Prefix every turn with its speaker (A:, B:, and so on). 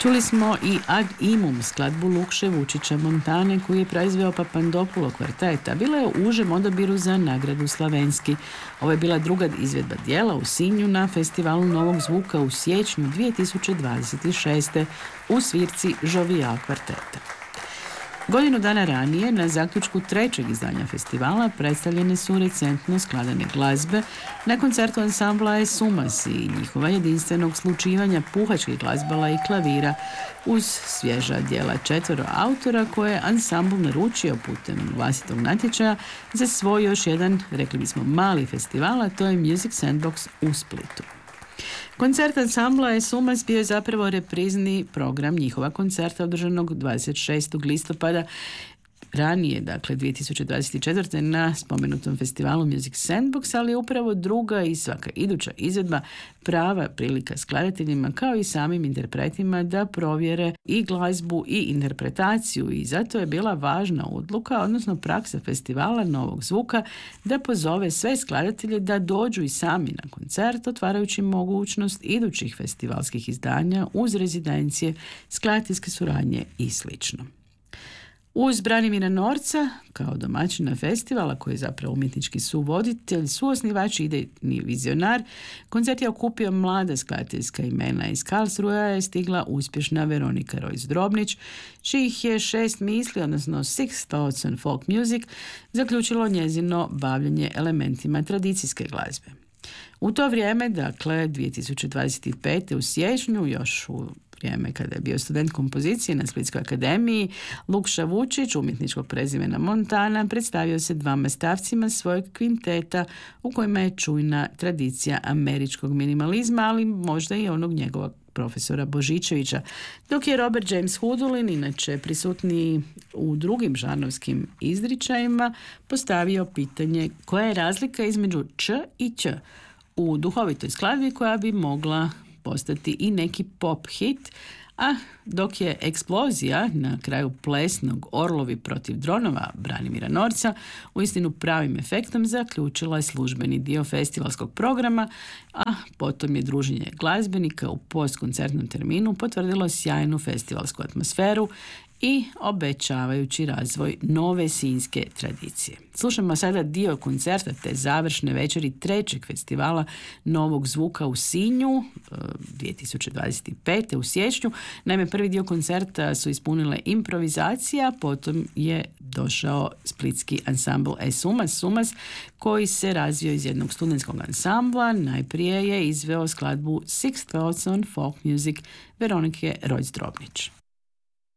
A: Čuli smo i Ad Imum, skladbu Lukše Vučića Montane koju je proizveo Papandopulo kvarteta. Bila je u užem odabiru za nagradu Slavenski. Ovo je bila druga izvedba dijela u Sinju na festivalu Novog zvuka u siječnju 2026. u svirci Jovial kvarteta. Godinu dana ranije, na zaključku trećeg izdanja festivala, predstavljene su recentno skladane glazbe na koncertu ansambla Es Sumas i njihova jedinstvenog slučivanja puhačkih glazbala i klavira uz svježa djela 4 autora koje je ansambl naručio putem vlastitog natječaja za svoj još jedan, rekli bismo, mali festival, a to je Music Sandbox u Splitu. Koncert ansambla Es Sumas bio je zapravo reprizni program njihova koncerta održanog 26. listopada ranije, dakle 2024. na spomenutom festivalu Music Sandbox, ali je upravo druga i svaka iduća izvedba prava prilika skladateljima kao i samim interpretima da provjere i glazbu i interpretaciju, i zato je bila važna odluka, odnosno praksa festivala Novog zvuka, da pozove sve skladatelje da dođu i sami na koncert, otvarajući mogućnost idućih festivalskih izdanja uz rezidencije, skladateljske suradnje i slično. Uz Branimira Norca, kao domaćina festivala, koji je zapravo umjetnički suvoditelj, suosnivač i idejni vizionar, koncert je okupio mlada skladateljska imena. Iz Karlsruhea je stigla uspješna Veronika Rojs-Drobnić, čijih je 6 misli, odnosno Six Thoughts on Folk Music, zaključilo njezino bavljenje elementima tradicijske glazbe. U to vrijeme, dakle 2025. u siječnju, još u vrijeme kada je bio student kompozicije na Splitskoj akademiji, Lukša Vučić, umjetničkog prezimena Montana, predstavio se 2 stavcima svojeg kvinteta u kojima je čujna tradicija američkog minimalizma, ali možda i onog njegovog profesora Božičevića, dok je Robert James Hudulin, inače prisutniji u drugim žarnovskim izričajima, postavio pitanje koja je razlika između č i ć u duhovitoj skladbi koja bi mogla postati i neki pop hit, a dok je eksplozija na kraju plesnog Orlovi protiv dronova Branimira Norca uistinu pravim efektom zaključila je službeni dio festivalskog programa, a potom je druženje glazbenika u postkoncertnom terminu potvrdilo sjajnu festivalsku atmosferu i obećavajući razvoj nove sinjske tradicije. Slušamo sada dio koncerta te završne večeri trećeg festivala Novog zvuka u Sinju 2025. u siječnju. Naime, prvi dio koncerta su ispunile improvizacija, potom je došao splitski ansambl Es Sumas, koji se razvio iz jednog studentskog ansambla. Najprije je izveo skladbu Six Thoughts on Folk Music Veronike Rojs-Drobnić.